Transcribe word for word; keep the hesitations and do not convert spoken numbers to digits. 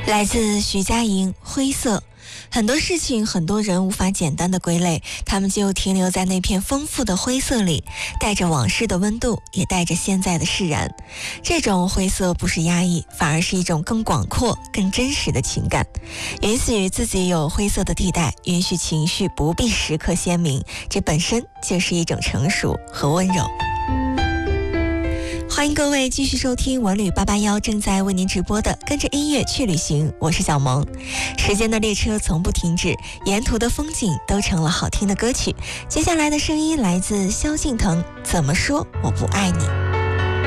来自徐佳莹，灰色。很多事情很多人无法简单的归类，他们就停留在那片丰富的灰色里，带着往事的温度，也带着现在的释然。这种灰色不是压抑，反而是一种更广阔更真实的情感。允许自己有灰色的地带，允许情绪不必时刻鲜明，这本身就是一种成熟和温柔。欢迎各位继续收听文旅八八幺正在为您直播的跟着音乐去旅行，我是小萌。时间的列车从不停止，沿途的风景都成了好听的歌曲。接下来的声音来自萧敬腾，怎么说我不爱你。